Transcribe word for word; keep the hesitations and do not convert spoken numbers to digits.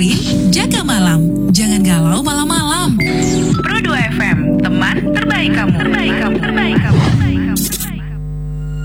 dengerin Jaga Malam. Jangan galau malam-malam. Pro dua F M, teman terbaik kamu. Terbaik kamu. Terbaik kamu.